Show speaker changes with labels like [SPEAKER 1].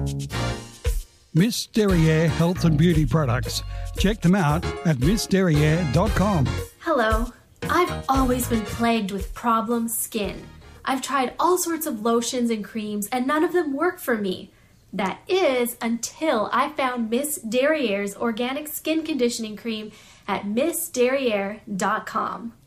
[SPEAKER 1] Miss Derriere Health and Beauty Products. Check them out at missderriere.com.
[SPEAKER 2] Hello. I've always been plagued with problem skin. I've tried all sorts of lotions and creams and none of them work for me. That is until I found Miss Derriere's organic skin conditioning cream at missderriere.com.